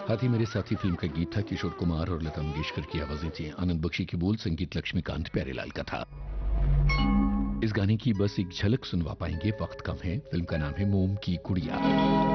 हाथी मेरे साथी फिल्म का गीत था। किशोर कुमार और लता मंगेशकर की आवाजें थी। आनंद बख्शी की बोल, संगीत लक्ष्मीकांत प्यारेलाल का था। इस गाने की बस एक झलक सुनवा पाएंगे, वक्त कम है। फिल्म का नाम है मोम की कुड़िया।